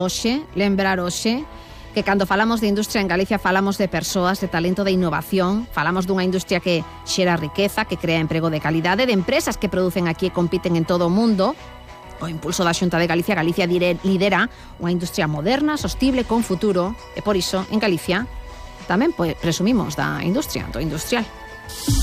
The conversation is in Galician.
lembrar hoxe que cando falamos de industria en Galicia falamos de persoas, de talento, de innovación, falamos dunha industria que xera riqueza, que crea emprego de calidade, de empresas que producen aquí e compiten en todo o mundo. O impulso da Xunta de Galicia, Galicia lidera unha industria moderna, sostible, con futuro, e por iso en Galicia tamén presumimos da industria, do industrial.